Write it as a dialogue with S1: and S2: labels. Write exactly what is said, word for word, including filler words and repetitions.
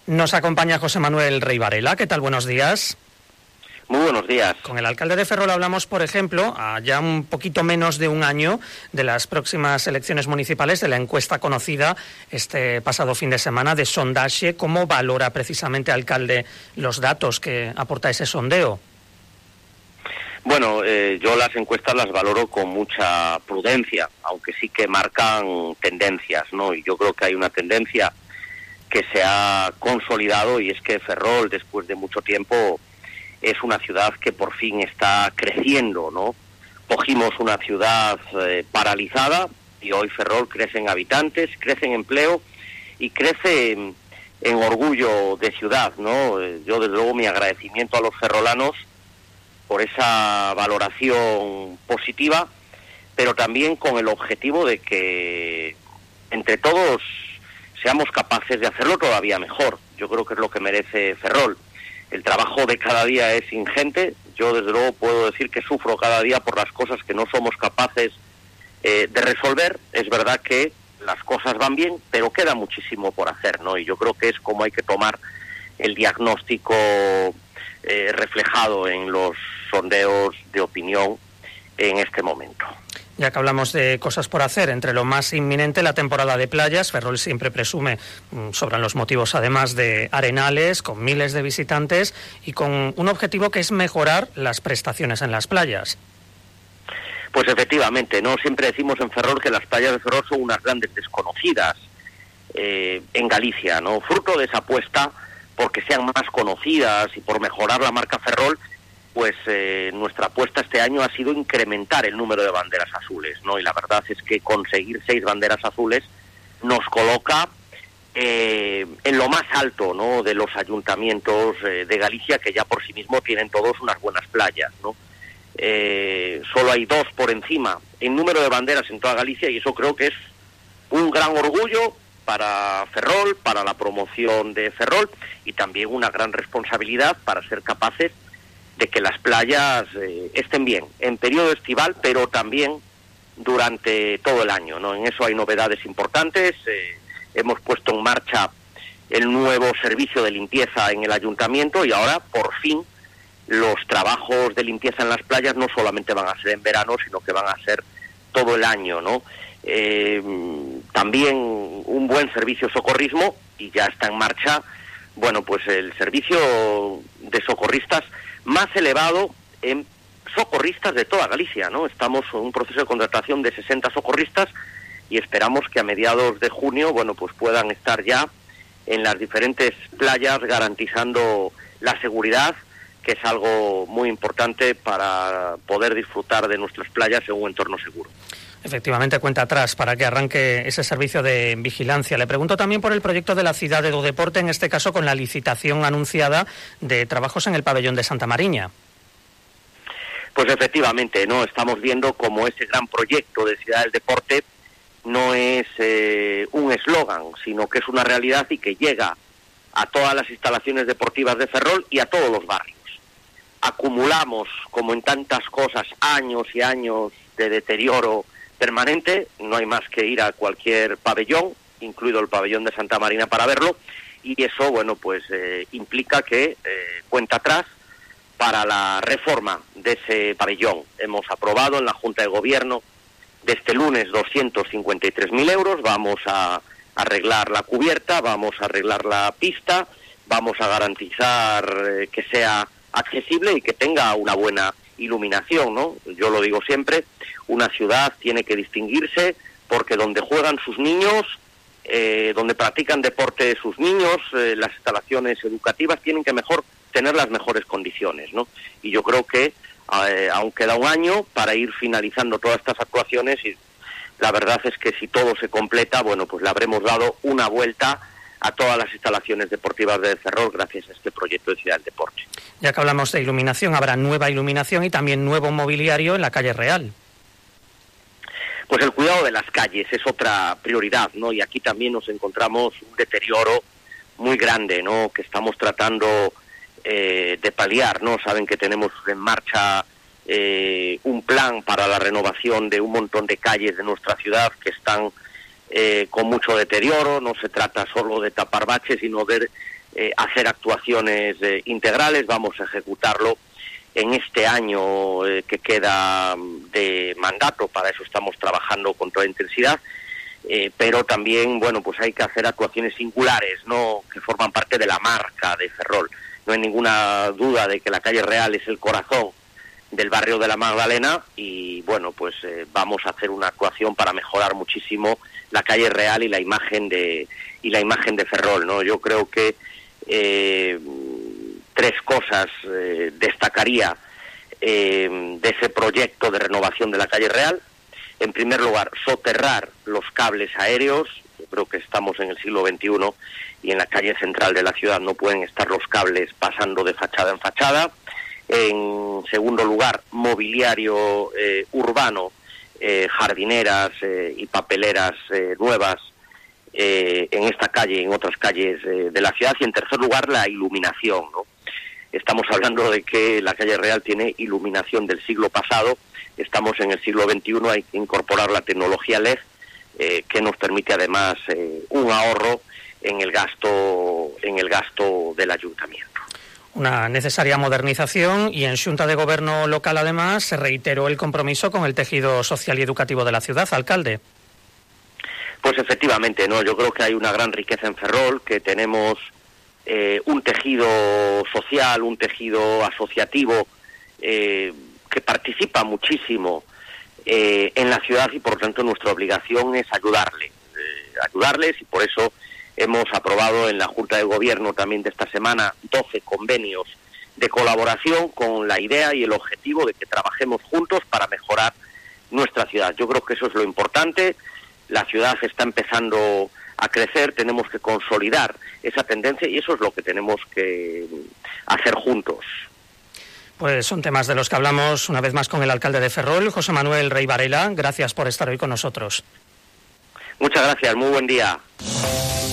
S1: Nos acompaña José Manuel Rey Varela. ¿Qué tal? Buenos días.
S2: Muy buenos días.
S1: Con el alcalde de Ferrol hablamos, por ejemplo, a ya un poquito menos de un año de las próximas elecciones municipales, de la encuesta conocida este pasado fin de semana de Sondaxe. ¿Cómo valora precisamente, alcalde, los datos que aporta ese sondeo?
S2: Bueno, eh, yo las encuestas las valoro con mucha prudencia, aunque sí que marcan tendencias, ¿no? Y yo creo que hay una tendencia que se ha consolidado, y es que Ferrol, después de mucho tiempo, es una ciudad que por fin está creciendo, ¿no? Cogimos una ciudad eh, paralizada y hoy Ferrol crece en habitantes, crece en empleo y crece en, en orgullo de ciudad, ¿no? Yo, desde luego, mi agradecimiento a los ferrolanos por esa valoración positiva, pero también con el objetivo de que entre todos seamos capaces de hacerlo todavía mejor. Yo creo que es lo que merece Ferrol. El trabajo de cada día es ingente. Yo, desde luego, puedo decir que sufro cada día por las cosas que no somos capaces eh, de resolver. Es verdad que las cosas van bien, pero queda muchísimo por hacer, ¿no? Y yo creo que es como hay que tomar el diagnóstico eh, reflejado en los sondeos de opinión en este momento.
S1: Ya que hablamos de cosas por hacer, entre lo más inminente, la temporada de playas. Ferrol siempre presume, sobran los motivos además, de arenales, con miles de visitantes y con un objetivo que es mejorar las prestaciones en las playas.
S2: Pues efectivamente, ¿no? Siempre decimos en Ferrol que las playas de Ferrol son unas grandes desconocidas eh, en Galicia, ¿no? Fruto de esa apuesta porque sean más conocidas y por mejorar la marca Ferrol, pues eh, nuestra apuesta este año ha sido incrementar el número de banderas azules, ¿no? Y la verdad es que conseguir seis banderas azules nos coloca eh, en lo más alto, ¿no?, de los ayuntamientos eh, de Galicia, que ya por sí mismo tienen todos unas buenas playas, ¿no? Eh, solo hay dos por encima en número de banderas en toda Galicia, y eso creo que es un gran orgullo para Ferrol, para la promoción de Ferrol, y también una gran responsabilidad para ser capaces de que las playas eh, estén bien en periodo estival, pero también durante todo el año, ¿no? En eso hay novedades importantes. Eh, hemos puesto en marcha el nuevo servicio de limpieza en el ayuntamiento, y ahora, por fin, los trabajos de limpieza en las playas no solamente van a ser en verano, sino que van a ser todo el año, ¿no? Eh, también un buen servicio de socorrismo, y ya está en marcha, bueno, pues el servicio de socorristas más elevado en socorristas de toda Galicia, ¿no? Estamos en un proceso de contratación de sesenta socorristas y esperamos que a mediados de junio, bueno, pues puedan estar ya en las diferentes playas garantizando la seguridad, que es algo muy importante para poder disfrutar de nuestras playas en un entorno seguro.
S1: Efectivamente, cuenta atrás para que arranque ese servicio de vigilancia. Le pregunto también por el proyecto de la ciudad de Dodeporte, en este caso con la licitación anunciada de trabajos en el pabellón de Santa Mariña.
S2: Pues efectivamente, no estamos viendo como ese gran proyecto de Ciudad del Deporte no es eh, un eslogan, sino que es una realidad y que llega a todas las instalaciones deportivas de Ferrol y a todos los barrios. Acumulamos, como en tantas cosas, años y años de deterioro permanente. No hay más que ir a cualquier pabellón, incluido el pabellón de Santa Marina, para verlo, y eso, bueno, pues eh, implica que eh, cuenta atrás para la reforma de ese pabellón. Hemos aprobado en la Junta de Gobierno de este lunes doscientos cincuenta y tres mil euros, vamos a arreglar la cubierta, vamos a arreglar la pista, vamos a garantizar eh, que sea accesible y que tenga una buena iluminación, ¿no? Yo lo digo siempre, una ciudad tiene que distinguirse porque donde juegan sus niños, eh, donde practican deporte sus niños, eh, las instalaciones educativas tienen que mejor tener las mejores condiciones, ¿no? Y yo creo que eh, aún queda un año para ir finalizando todas estas actuaciones, y la verdad es que si todo se completa, bueno, pues le habremos dado una vuelta a todas las instalaciones deportivas de Ferrol gracias a este proyecto de Ciudad del Deporte.
S1: Ya que hablamos de iluminación, habrá nueva iluminación y también nuevo mobiliario en la calle Real.
S2: Pues el cuidado de las calles es otra prioridad, ¿no? Y aquí también nos encontramos un deterioro muy grande, ¿no?, que estamos tratando eh, de paliar, ¿no? Saben que tenemos en marcha eh, un plan para la renovación de un montón de calles de nuestra ciudad que están eh, con mucho deterioro. No se trata solo de tapar baches, sino de eh, hacer actuaciones eh, integrales. Vamos a ejecutarlo en este año eh, que queda de mandato. Para eso estamos trabajando con toda intensidad. Eh, pero también, bueno, pues hay que hacer actuaciones singulares, ¿no?, que forman parte de la marca de Ferrol. No hay ninguna duda de que la calle Real es el corazón del barrio de la Magdalena y, bueno, pues eh, vamos a hacer una actuación para mejorar muchísimo la calle Real y la imagen de y la imagen de Ferrol, ¿no? Yo creo que eh, tres cosas eh, destacaría eh, de ese proyecto de renovación de la calle Real. En primer lugar, soterrar los cables aéreos. Yo creo que estamos en el siglo veintiuno y en la calle central de la ciudad no pueden estar los cables pasando de fachada en fachada. En segundo lugar, mobiliario eh, urbano, eh, jardineras eh, y papeleras eh, nuevas eh, en esta calle y en otras calles eh, de la ciudad. Y en tercer lugar, la iluminación, ¿no? Estamos hablando de que la calle Real tiene iluminación del siglo pasado. Estamos en el siglo veintiuno, hay que incorporar la tecnología L E D, eh, que nos permite además eh, un ahorro en el gasto en el gasto del ayuntamiento.
S1: Una necesaria modernización, y en Xunta de Gobierno local además se reiteró el compromiso con el tejido social y educativo de la ciudad, alcalde.
S2: Pues efectivamente, no, yo creo que hay una gran riqueza en Ferrol, que tenemos eh, un tejido social, un tejido asociativo eh, que participa muchísimo eh, en la ciudad, y por lo tanto nuestra obligación es ayudarle, eh, ayudarles y por eso hemos aprobado en la Junta de Gobierno también de esta semana doce convenios de colaboración con la idea y el objetivo de que trabajemos juntos para mejorar nuestra ciudad. Yo creo que eso es lo importante. La ciudad está empezando a crecer, tenemos que consolidar esa tendencia y eso es lo que tenemos que hacer juntos.
S1: Pues son temas de los que hablamos una vez más con el alcalde de Ferrol, José Manuel Rey Varela. Gracias por estar hoy con nosotros.
S2: Muchas gracias, muy buen día.